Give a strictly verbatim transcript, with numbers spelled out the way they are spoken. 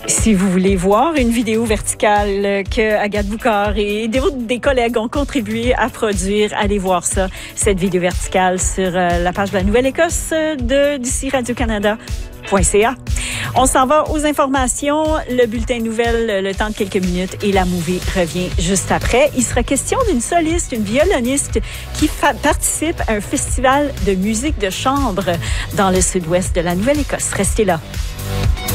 Si vous voulez voir une vidéo verticale que Agathe Boucard et des, des collègues ont contribué à produire, allez voir ça, cette vidéo verticale sur la page de la Nouvelle-Écosse de d'ici Radio-Canada. .ca. On s'en va aux informations, le bulletin de nouvelles, le temps de quelques minutes et la movie revient juste après. Il sera question d'une soliste, une violoniste qui fa- participe à un festival de musique de chambre dans le sud-ouest de la Nouvelle-Écosse. Restez là.